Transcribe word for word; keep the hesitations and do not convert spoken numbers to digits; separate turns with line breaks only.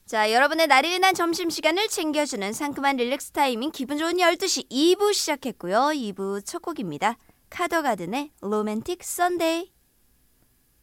자, 여러분의 나른한 점심시간을 챙겨주는 상큼한 릴렉스 타임인 기분 좋은 열두 시 이 부 시작했고요. 이 부 첫 곡입니다. 카더가든의 로맨틱 선데이.